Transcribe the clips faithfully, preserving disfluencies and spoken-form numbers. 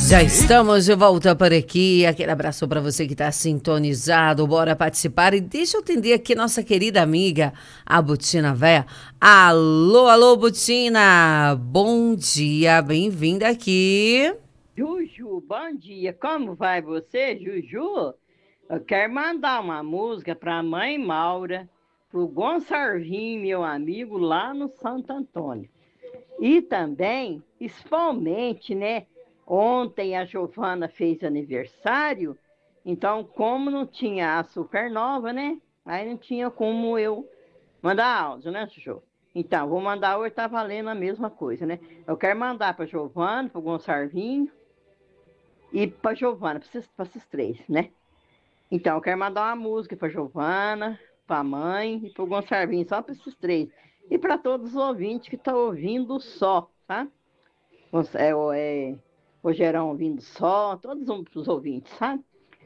Já estamos de volta por aqui. Aquele abraço para você que está sintonizado. Bora participar. E deixa eu atender aqui nossa querida amiga, a Butina Véia. Alô, alô, Butina. Bom dia, bem-vinda aqui. Juju, bom dia. Como vai você, Juju? Eu quero mandar uma música para a mãe Maura, para o Gonçalvinho, meu amigo, lá no Santo Antônio. E também, principalmente, né? Ontem a Giovana fez aniversário, então como não tinha a Supernova, né? Aí não tinha como eu mandar áudio, né, Juju? Então, vou mandar hoje, tá valendo a mesma coisa, né? Eu quero mandar para Giovana, para o Gonçalvinho e para Giovana, para esses três, né? Então, eu quero mandar uma música para Giovana, para a mãe e para o Gonçalvinho, só para esses três. E para todos os ouvintes que estão ouvindo só, tá? É, é, o Gerão ouvindo só, todos os ouvintes, sabe?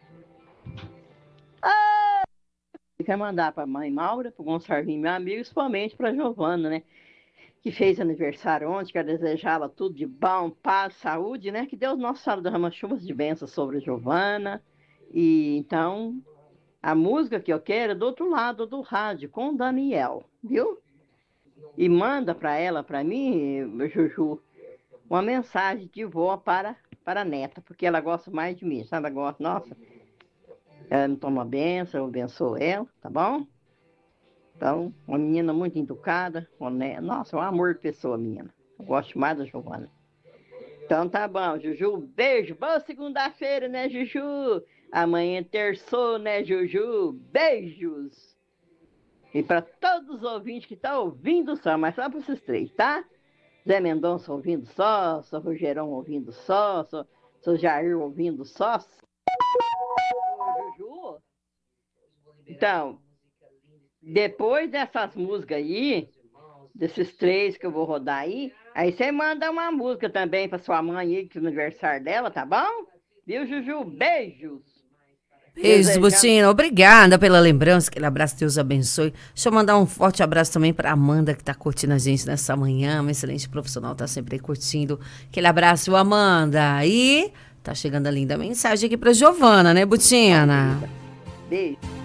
Ah! Eu quero mandar para a mãe Maura, para o Gonçalvinho, meu amigo, principalmente para a Giovana, né? Que fez aniversário ontem, quero desejá-la tudo de bom, paz, saúde, né? Que Deus nosso Senhor derrama chuvas de bênçãos sobre a Giovana. E então, a música que eu quero é do outro lado do rádio, com o Daniel, viu? E manda para ela, para mim, Juju, uma mensagem de vó para, para a neta, porque ela gosta mais de mim, sabe? Ela gosta, nossa, ela me toma benção, eu abençoo ela, tá bom? Então, uma menina muito educada, honesta, nossa, um amor de pessoa, menina. Eu gosto mais da Giovana. Então tá bom, Juju, beijo, boa segunda-feira, né, Juju? Amanhã terçou, né, Juju? Beijos! E para todos os ouvintes que estão ouvindo só, mas só para esses três, tá? Zé Mendonça ouvindo só, sou Rogerão ouvindo só, sou, sou Jair ouvindo só. Ô, Juju? Então, depois dessas músicas aí, desses três que eu vou rodar aí, aí você manda uma música também para sua mãe aí, que é o aniversário dela, tá bom? Viu, Juju? Beijos! Beijo, Butina. Obrigada pela lembrança. Aquele abraço, Deus abençoe. Deixa eu mandar um forte abraço também para Amanda, que está curtindo a gente nessa manhã. Uma excelente profissional, está sempre aí curtindo. Aquele abraço, Amanda. E tá chegando a linda mensagem aqui para Giovana, né, Butina? Beijo.